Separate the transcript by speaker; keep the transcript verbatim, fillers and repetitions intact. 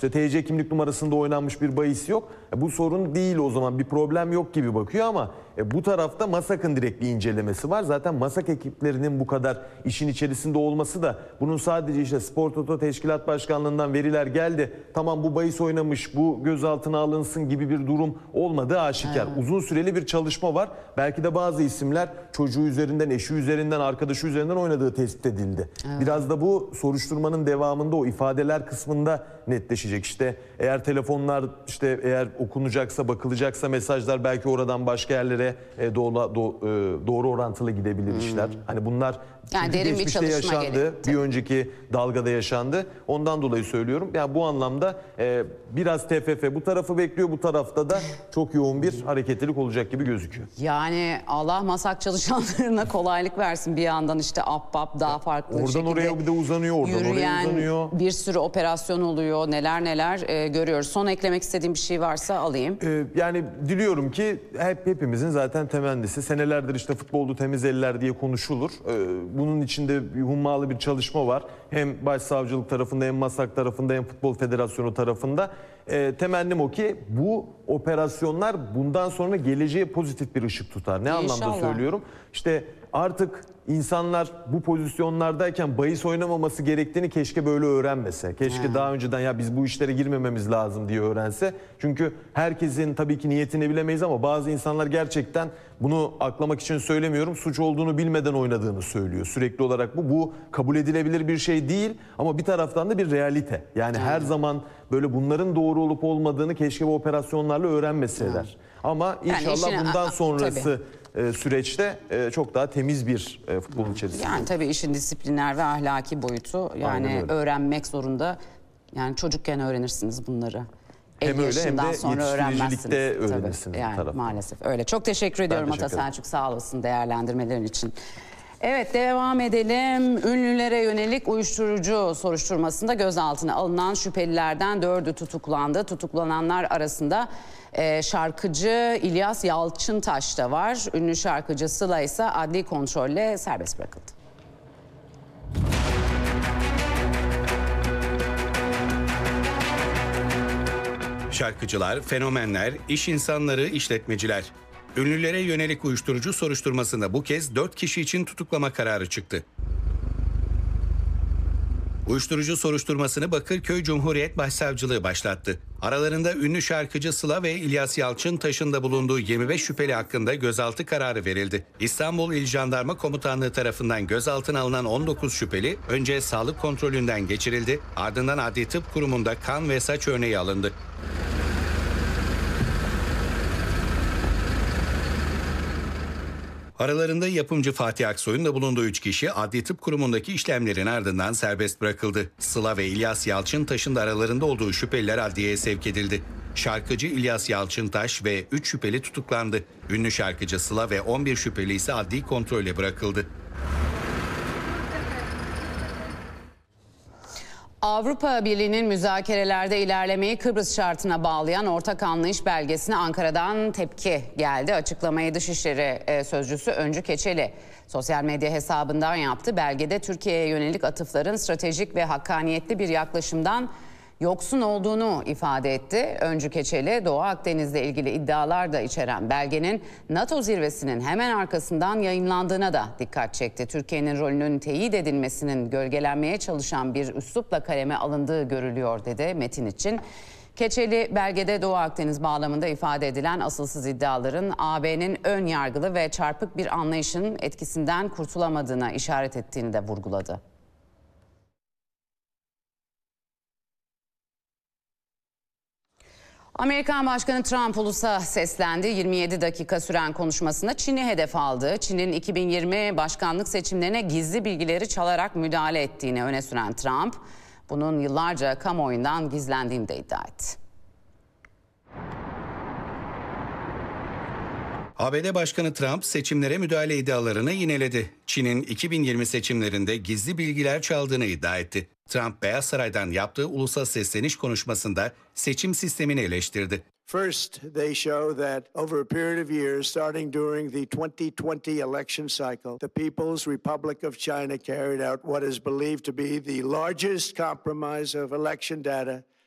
Speaker 1: İşte T C kimlik numarasında oynanmış bir bahis yok. E, bu sorun değil o zaman, bir problem yok gibi bakıyor ama e, bu tarafta MASAK'ın direkt bir incelemesi var. Zaten MASAK ekiplerinin bu kadar işin içerisinde olması da bunun sadece işte Spor Toto Teşkilat Başkanlığı'ndan veriler geldi, tamam bu bahis oynamış, bu gözaltına alınsın gibi bir durum olmadığı aşikar. Evet. Uzun süreli bir çalışma var. Belki de bazı isimler çocuğu üzerinden, eşi üzerinden, arkadaşı üzerinden oynadığı tespit edildi. Evet. Biraz da bu soruşturmanın devamında o ifadeler kısmında netleşecek. İşte eğer telefonlar, işte eğer okunacaksa, bakılacaksa mesajlar belki oradan başka yerlere e, doğru, do, e, doğru orantılı gidebilir işler. Hmm. Hani bunlar
Speaker 2: yani derin bir çalışma
Speaker 1: yaşandı,
Speaker 2: gerek.
Speaker 1: bir önceki dalgada yaşandı. Ondan dolayı söylüyorum. Yani bu anlamda e, biraz T F F bu tarafı bekliyor, bu tarafta da çok yoğun bir hareketlilik olacak gibi gözüküyor.
Speaker 2: Yani Allah MASAK çalışanlarına kolaylık versin. Bir yandan işte Ahbap daha farklı
Speaker 1: oradan
Speaker 2: şekilde
Speaker 1: oraya bir de uzanıyor, oradan
Speaker 2: yürüyen,
Speaker 1: oraya uzanıyor.
Speaker 2: Bir sürü operasyon oluyor, neler neler e, görüyoruz. Son eklemek istediğim bir şey varsa alayım.
Speaker 1: Ee, yani diliyorum ki hep hepimizin zaten temennisi, senelerdir işte futbolda temiz eller diye konuşulur. Ee, bunun içinde bir hummalı bir çalışma var. Hem başsavcılık tarafında, hem MASAK tarafında, hem Futbol Federasyonu tarafında. Ee, temennim o ki bu operasyonlar bundan sonra geleceğe pozitif bir ışık tutar. Ne
Speaker 2: İnşallah.
Speaker 1: anlamda söylüyorum? İşte artık insanlar bu pozisyonlardayken bahis oynamaması gerektiğini keşke böyle öğrenmese. Keşke hmm. daha önceden ya biz bu işlere girmememiz lazım diye öğrense. Çünkü herkesin tabii ki niyetini bilemeyiz ama bazı insanlar gerçekten, bunu aklamak için söylemiyorum, suç olduğunu bilmeden oynadığını söylüyor. Sürekli olarak bu. Bu kabul edilebilir bir şey değil ama bir taraftan da bir realite. Yani hmm. her zaman böyle bunların doğru olup olmadığını keşke bu operasyonlarla öğrenmeseler. Hmm. Ama inşallah yani bundan sonrası tabii. süreçte çok daha temiz bir futbolun içerisinde.
Speaker 2: Yani tabii işin disiplinler ve ahlaki boyutu, yani öğrenmek zorunda. Yani çocukken öğrenirsiniz bunları.
Speaker 1: Hem öyle hem de yetiştiricilikte öğrenirsiniz.
Speaker 2: Yani maalesef öyle. Çok teşekkür ediyorum Ata Selçuk, sağ olasın değerlendirmelerin için. Evet, devam edelim. Ünlülere yönelik uyuşturucu soruşturmasında gözaltına alınan şüphelilerden dördü tutuklandı. Tutuklananlar arasında e, şarkıcı İlyas Yalçıntaş da var. Ünlü şarkıcı Sıla ise adli kontrolle serbest bırakıldı.
Speaker 3: Şarkıcılar, fenomenler, iş insanları, işletmeciler. Ünlülere yönelik uyuşturucu soruşturmasında bu kez dört kişi için tutuklama kararı çıktı. Uyuşturucu soruşturmasını Bakırköy Cumhuriyet Başsavcılığı başlattı. Aralarında ünlü şarkıcı Sıla ve İlyas Yalçıntaş'ın da bulunduğu yirmi beş şüpheli hakkında gözaltı kararı verildi. İstanbul İl Jandarma Komutanlığı tarafından gözaltına alınan on dokuz şüpheli önce sağlık kontrolünden geçirildi, ardından Adli Tıp Kurumu'nda kan ve saç örneği alındı. Aralarında yapımcı Fatih Aksoy'un da bulunduğu üç kişi Adli Tıp Kurumu'ndaki işlemlerin ardından serbest bırakıldı. Sıla ve İlyas Yalçıntaş'ın da aralarında olduğu şüpheliler adliyeye sevk edildi. Şarkıcı İlyas Yalçıntaş ve üç şüpheli tutuklandı. Ünlü şarkıcı Sıla ve on bir şüpheli ise adli kontrole bırakıldı.
Speaker 2: Avrupa Birliği'nin müzakerelerde ilerlemeyi Kıbrıs şartına bağlayan ortak anlayış belgesine Ankara'dan tepki geldi. Açıklamayı Dışişleri Sözcüsü Öncü Keçeli sosyal medya hesabından yaptı. Belgede Türkiye'ye yönelik atıfların stratejik ve hakkaniyetli bir yaklaşımdan yoksun olduğunu ifade etti. Öncü Keçeli, Doğu Akdeniz'le ilgili iddialar da içeren belgenin NATO zirvesinin hemen arkasından yayımlandığına da dikkat çekti. Türkiye'nin rolünün teyit edilmesinin gölgelenmeye çalışan bir üslupla kaleme alındığı görülüyor dedi metin için. Keçeli, belgede Doğu Akdeniz bağlamında ifade edilen asılsız iddiaların A B'nin ön yargılı ve çarpık bir anlayışın etkisinden kurtulamadığına işaret ettiğini de vurguladı. Amerikan Başkanı Trump ulusa seslendi. yirmi yedi dakika süren konuşmasında Çin'i hedef aldı. Çin'in iki bin yirmi başkanlık seçimlerine gizli bilgileri çalarak müdahale ettiğini öne süren Trump, bunun yıllarca kamuoyundan gizlendiğini de iddia etti.
Speaker 3: A B D Başkanı Trump seçimlere müdahale iddialarını yineledi. Çin'in iki bin yirmi seçimlerinde gizli bilgiler çaldığını iddia etti. Trump, Beyaz Saray'dan yaptığı ulusal sesleniş konuşmasında seçim sistemini eleştirdi.
Speaker 4: First, they show that over a period of years, starting during the twenty twenty election cycle, the People's Republic of China carried out what is believed to be the largest compromise of election data